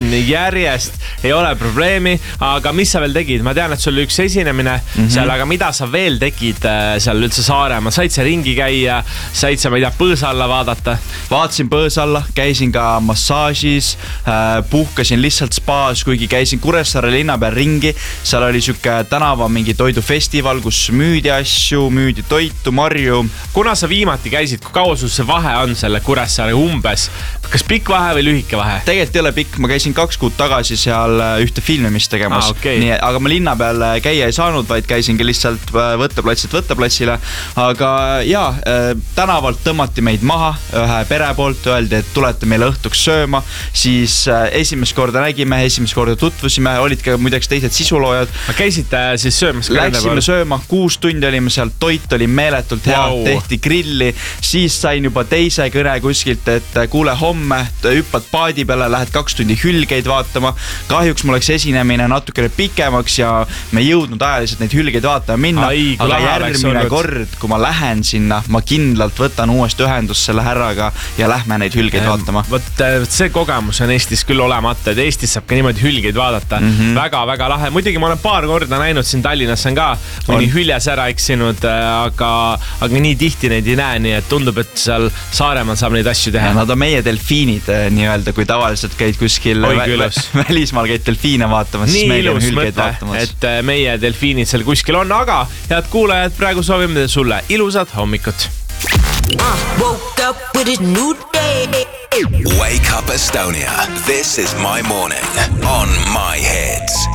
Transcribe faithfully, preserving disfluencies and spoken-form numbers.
järjest, ei ole probleemi, aga mis sa veel tegid? Ma tean, et sul oli üks esinemine mm-hmm. seal, aga mida sa veel tegid seal üldse Saaremaa? Said sa ringi käia, said sa, ma ei tea, põõsa alla vaadata? Vaatasin põõsa alla, käisin ka massaažis, puhkasin lihtsalt spaas, kuigi käisin Kuressaare linna peal ringi. Seal oli siuke tänava mingi toidufestival, kus müüdi asju, müüdi toitu, marju. Kuna sa viimati käisid, kui kaua sul see vahe on selle Kuressaare umbes? Kas pikk vahe või lühike vahe? Tegelikult ei ole pikk, ma käisin kaks kuud tagasi seal ühte filmimist tegemas. Ah, okay. Nii, aga ma linna peal käia ei saanud, vaid käisingi lihtsalt võtteplatsilt võtteplatsile. Aga jaa, tänavalt tõmmati meid maha ühe pere poolt, öeldi, et tulete meile õhtuks sööma. Siis esimest korda nägime, esimest korda tutvusime, olid ka muideks teised sisuloojad. Ma käisite siis söömas? Läksime sööma, kuus tundi olime seal, toit oli meeletult hea, wow. Tehti grilli. Siis sain juba teise kõne kuskilt, et kuule homme, hüppad paadi peale, lähed kaks tundi hülgeid vaatama. Kahjuks mul oleks esinemine natukene pikemaks ja me jõudnud ajaliselt neid hülgeid vaatama minna. Ai, aga järgmine kord, kui ma lähen sinna, ma kindlalt võtan uuesti ühendust selle härraga ja lähme neid hülgeid ehm, vaatama. Võt, see kogemus on Eestis küll olemata, et Eestis saab ka niimoodi hülgeid vaadata. Mm-hmm. Väga, väga lahe. Muidugi ma olen paar korda näinud siin Tallinnas on ka mõni hüljes ära eksinud, aga, aga nii tihti neid ei näe, nii et tundub, et seal Saaremaal saab neid asju teha. Ja, nad on meie delfiinid nii-öelda, kui tavaliselt käid kuskil Oi, vä- välismaal käid delfiine vaatamas, nii siis meil on ilus hülgeid mõte, vaatamas. et meie delfiinid seal kuskil on, aga head kuulajad, praegu soovime sulle ilusat hommikut. Woke up with a new day. Wake up Estonia. This is my morning on My Hits.